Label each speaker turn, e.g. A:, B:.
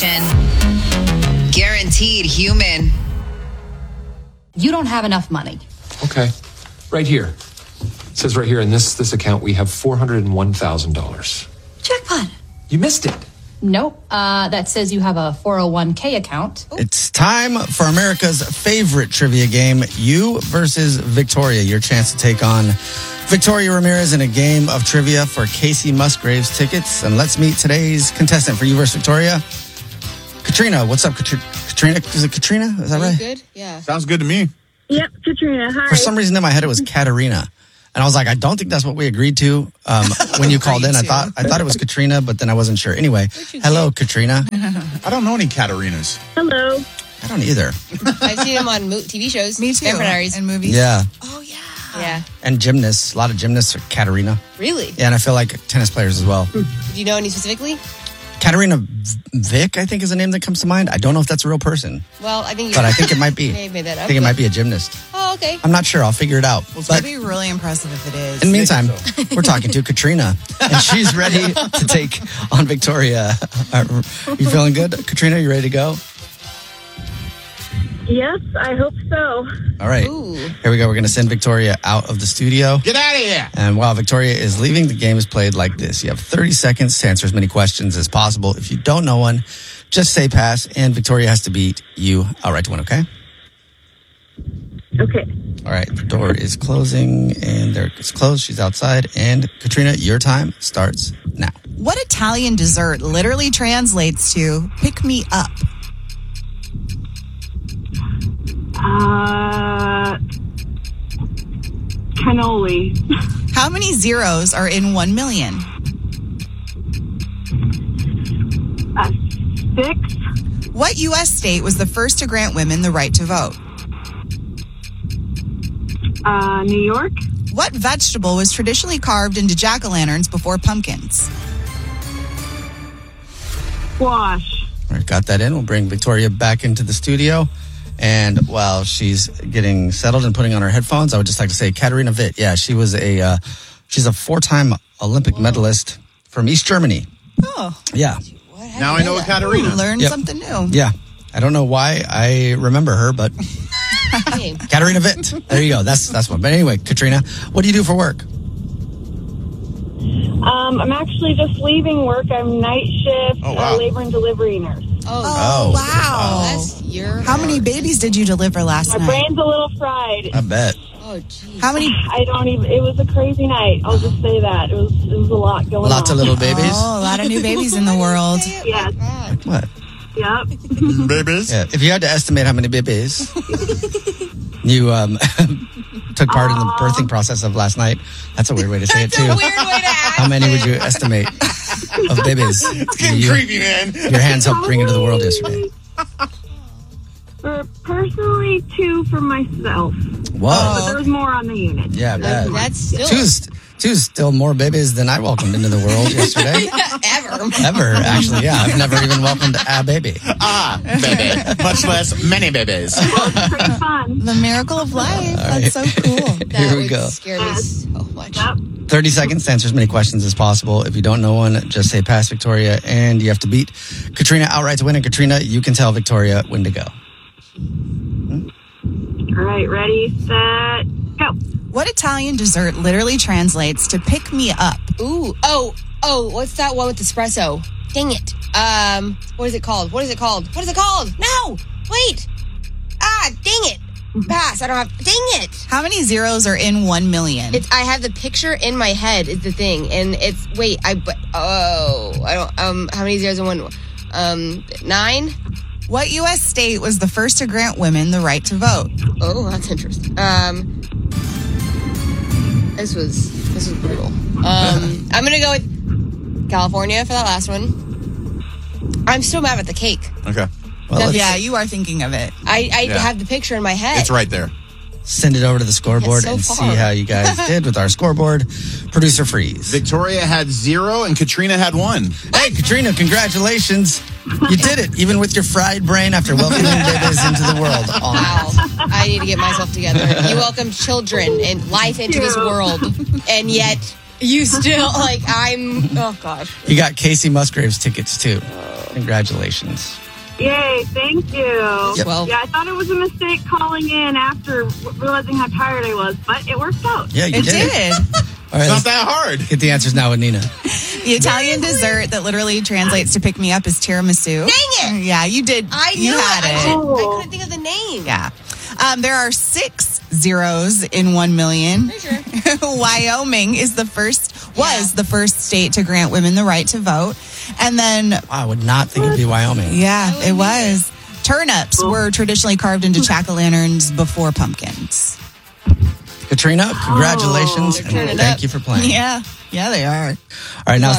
A: Guaranteed human.
B: You don't have enough money.
C: Okay. Right here. It says right here in this account we have $401,000.
B: Jackpot.
C: You missed it.
B: Nope. That says you have a 401k account.
D: It's time for America's favorite trivia game, You versus Victoria. Your chance to take on Victoria Ramirez in a game of trivia for Casey Musgraves tickets. And let's meet today's contestant for You versus Victoria, Katrina. What's up, Katrina? Is it Katrina? Is that right?
E: Good? Yeah.
F: Sounds good to me.
G: Yep, Katrina. Hi.
D: For some reason in my head it was Katarina. And I was like, I don't think that's what we agreed to when you called in. I thought it was Katrina, but then I wasn't sure. Anyway, hello, Katrina.
F: I don't know any Katarinas.
G: Hello.
D: I don't either.
E: I've seen him on TV shows.
H: Me too.
E: And movies.
D: Yeah.
H: Oh, yeah.
E: Yeah.
D: And gymnasts. A lot of gymnasts are Katarina.
E: Really?
D: Yeah, and I feel like tennis players as well.
E: Do you know any specifically?
D: Katarina Vick, I think, is the name that comes to mind. I don't know if that's a real person.
E: Well, I think
D: but I think it might be.
E: may have made that up.
D: I think it might be a gymnast.
E: Oh, okay.
D: I'm not sure. I'll figure it out.
H: Well, it's
D: but
H: going to be really impressive if it is.
D: in the meantime, we're talking to Katrina, and she's ready to take on Victoria. You feeling good, Katrina? You ready to go?
G: Yes, I hope so.
D: All right.
E: Ooh.
D: Here we go. We're going to send Victoria out of the studio.
F: Get out of here.
D: And while Victoria is leaving, the game is played like this. You have 30 seconds to answer as many questions as possible. If you don't know one, just say pass, and Victoria has to beat you outright to win, okay?
G: Okay.
D: All right. The door is closing, and there it's closed. She's outside. And Katrina, your time starts now.
H: What Italian dessert literally translates to pick me up?
G: Cannoli.
H: How many zeros are in 1 million?
G: 6.
H: What U.S. state was the first to grant women the right to vote?
G: New York.
H: What vegetable was traditionally carved into jack-o'-lanterns before pumpkins?
G: Squash.
D: All right, got that in. We'll bring Victoria back into the studio. And while she's getting settled and putting on her headphones, I would just like to say Katarina Witt. Yeah, she's a 4-time Olympic medalist from East Germany.
H: Oh.
D: Yeah.
F: Now I know a Katarina.
H: Learn something new.
D: Yeah. I don't know why I remember her, but Katarina Witt. There you go. That's one. But anyway, Katrina, what do you do for work?
G: I'm actually just leaving work. I'm night shift, labor and delivery nurse.
H: Oh, wow.
E: That's your
H: How many babies did you deliver last
G: My
H: night?
G: brain's a little fried.
D: I bet.
E: Oh, geez.
H: How many?
G: I don't even. It was a crazy night. I'll just say that it was a lot going on.
D: Lots of little babies.
H: Oh, a lot of new babies in the world.
G: Yes.
D: What?
G: Yep.
F: Babies.
D: Yeah. If you had to estimate how many babies you took part in the birthing process of last night, that's a weird way to say it too.
E: Weird way to ask
D: How many would you estimate of babies?
F: It's getting creepy, man.
D: Your hands helped bring into the world yesterday.
G: Personally, 2 for myself.
D: Whoa.
G: But there was more on the unit.
D: Yeah, bad.
E: That's still
D: Two's still more babies than I welcomed into the world yesterday. Ever, actually, yeah. I've never even welcomed a baby.
F: Baby. Much less many babies.
G: It's pretty fun.
H: The miracle of life. That's so cool.
D: Here we go.
E: Scare me so much.
G: Yep.
D: 30 seconds to answer as many questions as possible. If you don't know one, just say pass, Victoria, and you have to beat Katrina outright to win. And Katrina, you can tell Victoria when to go.
G: All right, ready, set, go.
H: What Italian dessert literally translates to pick me up?
E: Ooh. Oh, what's that one with espresso? Dang it. What is it called? No! Wait! Dang it! Pass. I don't have... Dang it!
H: How many zeros are in 1 million?
E: I have the picture in my head is the thing. And it's... Wait, I don't... how many zeros in one... 9?
H: What U.S. state was the first to grant women the right to vote?
E: Oh, that's interesting. This was brutal. I'm gonna go with California for that last one. I'm so mad at the cake.
F: Okay.
D: Well,
H: Yeah, you are thinking of it.
E: I have the picture in my head.
F: It's right there.
D: send it over to the scoreboard
E: It's so
D: and
E: far.
D: see how you guys did with our scoreboard. Producer Freeze.
F: Victoria had 0 and Katrina had 1.
D: Hey, Katrina, congratulations. You did it, even with your fried brain after welcoming babies into the world.
E: Wow. I need to get myself together. You welcomed children and life into this world, and yet you still, oh, gosh.
D: You got Casey Musgraves tickets, too. Congratulations.
G: Yay, thank you.
D: Yep.
E: Well,
G: Yeah, I thought it was a mistake calling in after realizing how tired I was, but it worked out.
D: Yeah, you
H: It
D: did.
H: did.
D: All right,
F: It's not
D: let's
F: that hard.
D: get the answers now with Nina.
H: The Italian dessert that literally translates to pick me up is tiramisu.
E: Dang it!
H: Yeah, you did.
E: I knew
H: you had
E: it.
H: it.
G: Oh.
E: I couldn't think of the name.
H: Yeah. There are 6 zeros in 1 million. Wyoming is the first state to grant women the right to vote. And then,
D: I would not think it'd be Wyoming.
H: yeah, it was. Turnips were traditionally carved into jack-o'-lanterns before pumpkins.
D: Katrina, congratulations.
E: You're turning
D: and
E: it
D: thank
E: up.
D: you for playing.
H: Yeah, they are.
D: All right, now it's